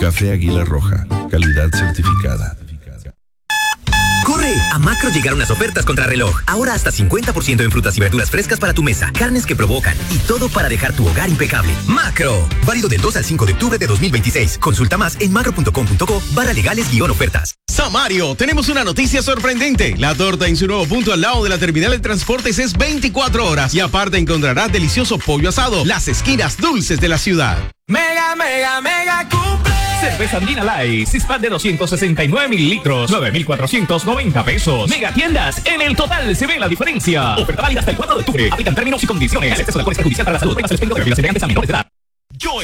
Café Águila Roja, calidad certificada. ¡Corre! A Macro llegaron las ofertas contra reloj. Ahora hasta 50% en frutas y verduras frescas para tu mesa, carnes que provocan y todo para dejar tu hogar impecable. ¡Macro! Válido del 2 al 5 de octubre de 2026. Consulta más en macro.com.co/legales-ofertas. Samario, tenemos una noticia sorprendente. La torta en su nuevo punto al lado de la terminal de transportes es 24 horas. Y aparte encontrarás delicioso pollo asado, las esquinas dulces de la ciudad. Mega, mega, mega cumple. Cerveza Andina Light, six-pack de 269 mililitros, 9,490 pesos. Mega tiendas, en el total se ve la diferencia. Oferta válida hasta el 4 de octubre. Aplican términos y condiciones. Exceso de alcohol es perjudicial para la salud. Venga, se les pedido de bebidas elegantes a menores de edad. Yo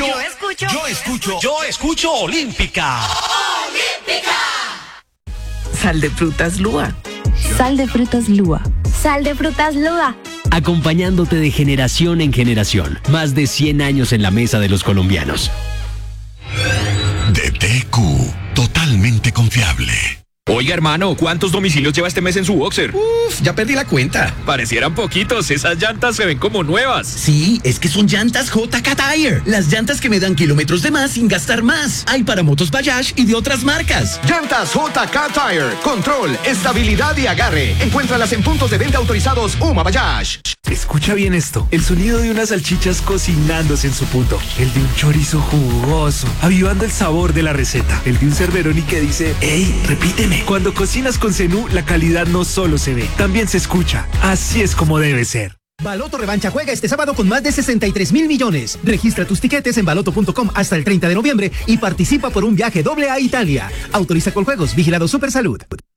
escucho Olímpica. Olímpica. Sal de frutas Lua. Sal de frutas Lua. Sal de frutas Lua. Acompañándote de generación en generación. Más de 100 años en la mesa de los colombianos. DTQ, totalmente confiable. Oiga, hermano, ¿cuántos domicilios lleva este mes en su boxer? Ya perdí la cuenta. Parecieran poquitos, esas llantas se ven como nuevas. Sí, es que son llantas JK Tire. Las llantas que me dan kilómetros de más sin gastar más. Hay para motos Bajaj y de otras marcas. Llantas JK Tire. Control, estabilidad y agarre. Encuéntralas en puntos de venta autorizados UMA Bajaj. Escucha bien esto, el sonido de unas salchichas cocinándose en su punto, el de un chorizo jugoso, avivando el sabor de la receta, el de un cerveroni que dice, ¡ey, repíteme! Cuando cocinas con Zenú, la calidad no solo se ve, también se escucha. Así es como debe ser. Baloto Revancha juega este sábado con más de 63,000 millones. Registra tus tiquetes en baloto.com hasta el 30 de noviembre y participa por un viaje doble a Italia. Autoriza con juegos, vigilado Supersalud.